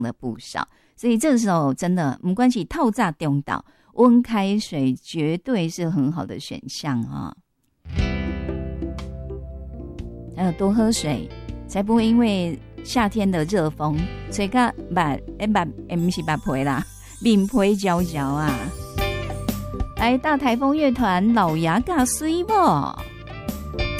了不少。所以这时候真的不管是透早中昼，温开水绝对是很好的选项啊。还有多喝水，才不会因为夏天的热风吹到不是眼皮啦，面皮焦焦啊。来大台风乐团老牙嘎水某。